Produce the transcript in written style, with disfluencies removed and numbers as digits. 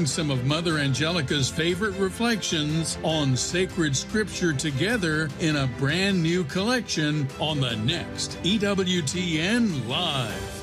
bring some of Mother Angelica's favorite reflections on sacred scripture together in a brand new collection on the next EWTN Live.